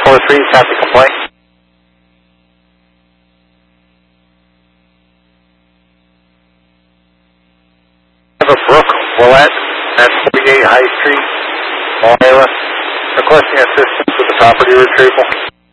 943, copy complaint. I have a Brooke Willett at 48 High Street, Iowa, requesting assistance with the property retrieval.